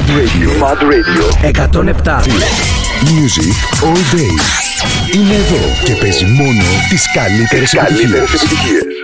Mad Radio 107. Music all day. Είναι εδώ και παίζει μόνο τις καλύτερες επιτυχίες.